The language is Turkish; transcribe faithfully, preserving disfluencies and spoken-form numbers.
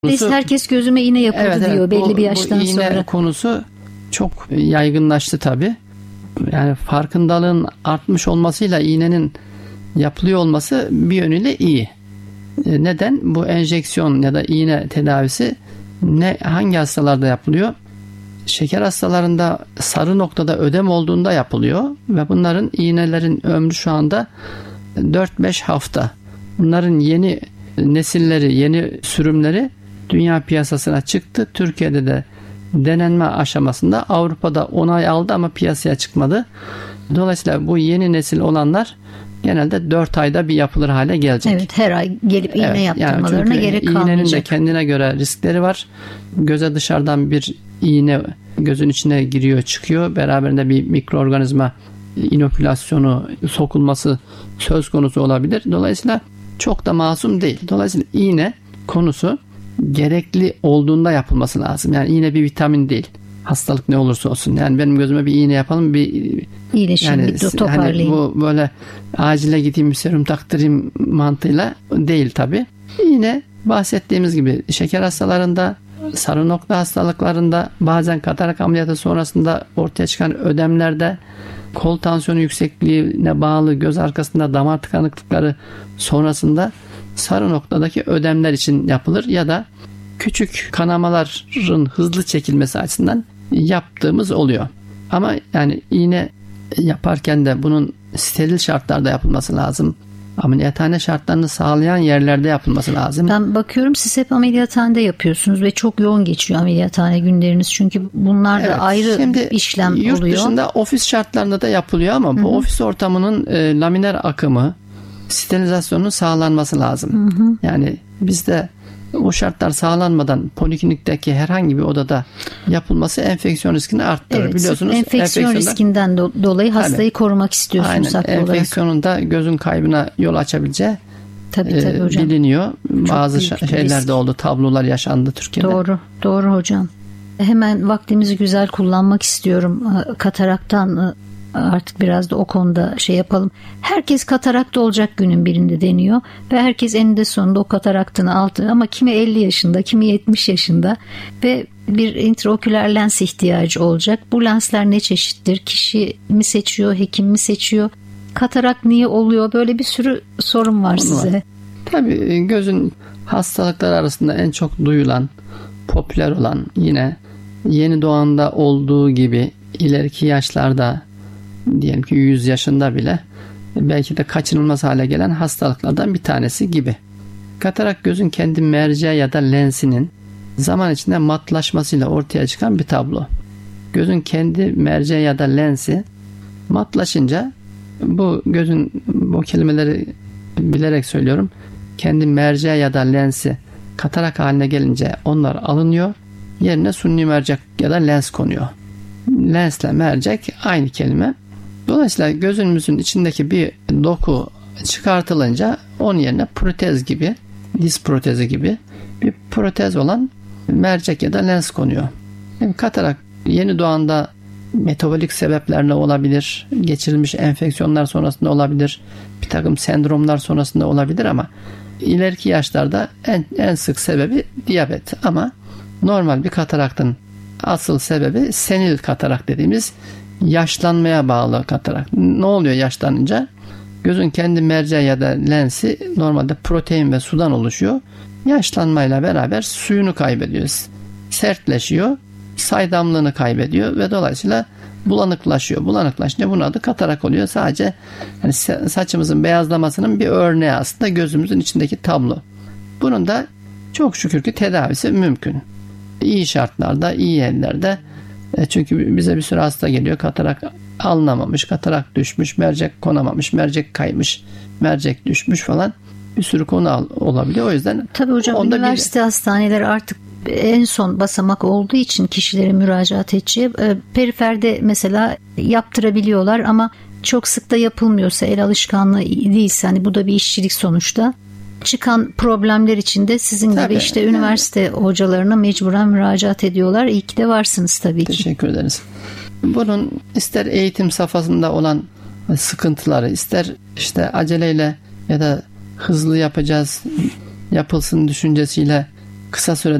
Biz herkes gözüme iğne yapıldı evet, diyor evet, belli bu, bir yaştan bu iğne sonra. İğne konusu çok yaygınlaştı tabii. Yani farkındalığın artmış olmasıyla iğnenin yapılıyor olması bir yönüyle iyi. Neden? Bu enjeksiyon ya da iğne tedavisi ne hangi hastalarda yapılıyor? Şeker hastalarında sarı noktada ödem olduğunda yapılıyor ve bunların iğnelerin ömrü şu anda dört beş hafta. Bunların yeni nesilleri, yeni sürümleri dünya piyasasına çıktı. Türkiye'de de denenme aşamasında, Avrupa'da onay aldı ama piyasaya çıkmadı. Dolayısıyla bu yeni nesil olanlar genelde dört ayda bir yapılır hale gelecek. Evet, her ay gelip iğne evet, yaptırmalarına yani gerek kalmayacak. İğnenin de kendine göre riskleri var. Göze dışarıdan bir iğne gözün içine giriyor çıkıyor. Beraberinde bir mikroorganizma inokülasyonu sokulması söz konusu olabilir. Dolayısıyla çok da masum değil. Dolayısıyla iğne konusu gerekli olduğunda yapılması lazım. Yani iğne bir vitamin değil. Hastalık ne olursa olsun. Yani benim gözüme bir iğne yapalım, bir iyileşim, yani, bir toparlayayım. Hani bu böyle acile gideyim bir serum taktırayım mantığıyla değil tabii. Yine bahsettiğimiz gibi şeker hastalarında, sarı nokta hastalıklarında, bazen katarak ameliyatı sonrasında ortaya çıkan ödemlerde, kol tansiyonu yüksekliğine bağlı göz arkasında damar tıkanıklıkları sonrasında sarı noktadaki ödemler için yapılır ya da küçük kanamaların hızlı çekilmesi açısından yaptığımız oluyor. Ama yani iğne yaparken de bunun steril şartlarda yapılması lazım. Ameliyathane şartlarını sağlayan yerlerde yapılması lazım. Ben bakıyorum siz hep ameliyathanede yapıyorsunuz ve çok yoğun geçiyor ameliyathane günleriniz. Çünkü bunlar da evet, ayrı şimdi işlem yurt oluyor. Yurt dışında ofis şartlarında da yapılıyor ama Hı-hı. bu ofis ortamının e, laminer akımı, sterilizasyonun sağlanması lazım. Hı-hı. Yani bizde o şartlar sağlanmadan poliklinikteki herhangi bir odada yapılması enfeksiyon riskini arttırır. Evet, biliyorsunuz. Enfeksiyon riskinden do- dolayı hastayı tabii, korumak istiyorsunuz haklı olarak. Enfeksiyonun da gözün kaybına yol açabileceği tabii, tabii, hocam. biliniyor. Çok Bazı şeylerde oldu, tablolar yaşandı Türkiye'de. Doğru, doğru hocam. Hemen vaktimizi güzel kullanmak istiyorum. Kataraktan artık biraz da o konuda şey yapalım. Herkes katarakta olacak günün birinde deniyor ve herkes eninde sonunda o kataraktını aldı ama kimi elli yaşında, kimi yetmiş yaşında ve bir intraoküler lens ihtiyacı olacak. Bu lensler ne çeşittir? Kişi mi seçiyor, hekim mi seçiyor? Katarak niye oluyor? Böyle bir sürü sorun var Onu size. Var. Tabii gözün hastalıkları arasında en çok duyulan, popüler olan, yine yeni doğanda olduğu gibi ileriki yaşlarda, diyelim ki yüz yaşında bile belki de kaçınılmaz hale gelen hastalıklardan bir tanesi gibi. Katarak gözün kendi merceği ya da lensinin zaman içinde matlaşmasıyla ortaya çıkan bir tablo. Gözün kendi merceği ya da lensi matlaşınca, bu gözün, bu kelimeleri bilerek söylüyorum, kendi merceği ya da lensi katarak haline gelince onlar alınıyor. Yerine sunni mercek ya da lens konuyor. Lensle mercek aynı kelime. Dolayısıyla gözümüzün içindeki bir doku çıkartılınca onun yerine protez gibi, diz protezi gibi bir protez olan mercek ya da lens konuyor. Yani katarak yeni doğanda metabolik sebeplerle olabilir, geçirilmiş enfeksiyonlar sonrasında olabilir, bir takım sendromlar sonrasında olabilir ama ileriki yaşlarda en, en sık sebebi diyabet. Ama normal bir kataraktın asıl sebebi senil katarak dediğimiz yaşlanmaya bağlı katarak. Ne oluyor yaşlanınca? Gözün kendi merceği ya da lensi normalde protein ve sudan oluşuyor. Yaşlanmayla beraber suyunu kaybediyor. Sertleşiyor. Saydamlığını kaybediyor ve dolayısıyla bulanıklaşıyor. Bulanıklaşınca bunun adı katarak oluyor. Sadece yani saçımızın beyazlamasının bir örneği aslında gözümüzün içindeki tablo. Bunun da çok şükür ki tedavisi mümkün. İyi şartlarda, iyi yerlerde. Çünkü bize bir sürü hasta geliyor. Katarak alınamamış, katarak düşmüş, mercek konamamış, mercek kaymış, mercek düşmüş falan. Bir sürü konu olabiliyor. O yüzden tabii hocam üniversite bir... hastaneleri artık en son basamak olduğu için kişilere müracaat edeceği periferde mesela yaptırabiliyorlar ama çok sık da yapılmıyorsa, el alışkanlığı değilse, hani bu da bir işçilik sonuçta, çıkan problemler için de sizin tabii, gibi işte yani, üniversite hocalarına mecburen müracaat ediyorlar. İyi ki de varsınız tabii ki. Teşekkür ederiz. Bunun ister eğitim safhasında olan sıkıntıları, ister işte aceleyle ya da hızlı yapacağız, yapılsın düşüncesiyle kısa sürede